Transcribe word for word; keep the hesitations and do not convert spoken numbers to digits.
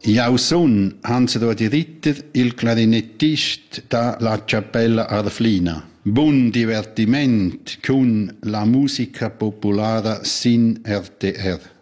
Iau sun Hans Rudi Ritter, il clarinettist da la Cappella Arflina. Bun divertiment cun la musica populara sin R T R.